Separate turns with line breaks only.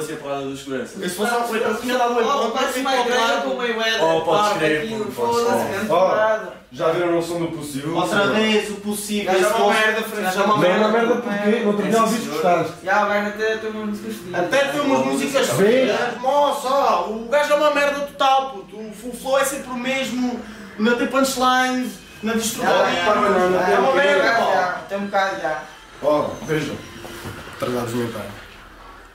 assim a porrada dos seguranças.
Se fosse ao Felipe, eu tinha dado um ponto.
Parece uma igreja com uma Mayweather.
Oh, podes crer,
Aquilo,
podes
foda-se,
crer.
grande porrada.
Já viram o som do possível?
Outra vez, o possível.
Já é uma
esse
merda,
post-
já é uma
Não é uma merda porque no outro dia ouvi gostaste.
Já, o gajo até tem umas músicas fedidas.
Até tem umas músicas
Vê.
feias. Moça, o gajo é uma merda total, puto. O flow é sempre o mesmo. Não tem punchlines, não diz tudo
Já,
ali.
já,
É uma merda,
já,
pá.
já, tem um bocado já.
Ó, vejam. Tardados mentais.